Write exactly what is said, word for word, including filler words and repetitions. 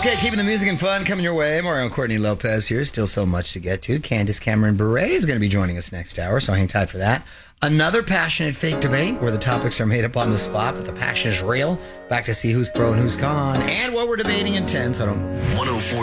Okay, keeping the music and fun coming your way. Mario and Courtney Lopez here. Still so much to get to. Candace Cameron Bure is going to be joining us next hour, so hang tight for that. Another passionate fake debate where the topics are made up on the spot, but the passion is real. Back to see who's pro and who's con, and what we're debating in ten. So don't. one oh four